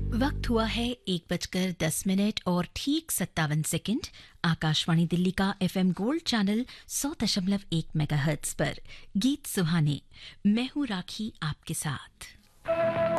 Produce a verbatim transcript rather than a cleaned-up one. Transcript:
वक्त हुआ है एक बजकर दस मिनट और ठीक सत्तावन सेकंड। आकाशवाणी दिल्ली का एफएम गोल्ड चैनल सौ दशमलव एक मेगाहर्ट्ज पर गीत सुहाने। मैं हूं राखी आपके साथ।